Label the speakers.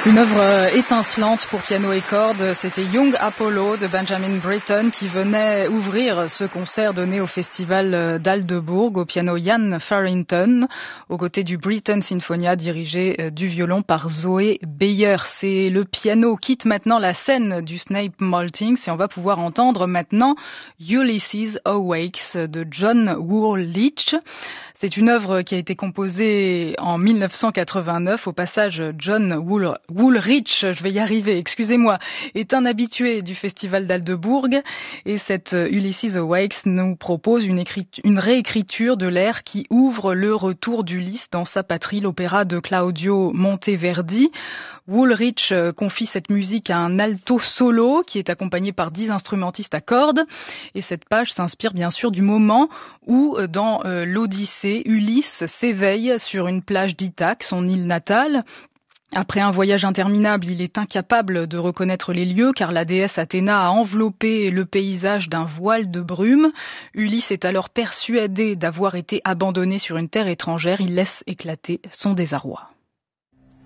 Speaker 1: Une œuvre étincelante pour piano et cordes, c'était Young Apollo de Benjamin Britten qui venait ouvrir ce concert donné au festival d'Aldeburgh au piano Ian Farrington, aux côtés du Britten Sinfonia dirigé du violon par Zoé Beyer. C'est le piano quitte maintenant la scène du Snape Maltings et on va pouvoir entendre maintenant Ulysses Awakes de John Woolrich. C'est une œuvre qui a été composée en 1989. Au passage, John Woolrich, je vais y arriver, excusez-moi, est un habitué du festival d'Aldeburgh. Et cette Ulysses Awakes nous propose une réécriture de l'air qui ouvre le retour d'Ulysse dans sa patrie, l'opéra de Claudio Monteverdi. Woolrich confie cette musique à un alto solo qui est accompagné par 10 instrumentistes à cordes. Et cette page s'inspire bien sûr du moment où, dans l'Odyssée, Ulysse s'éveille sur une plage d'Ithaque, son île natale. Après un voyage interminable, il est incapable de reconnaître les lieux car la déesse Athéna a enveloppé le paysage d'un voile de brume. Ulysse est alors persuadé d'avoir été abandonné sur une terre étrangère. Il laisse éclater son désarroi.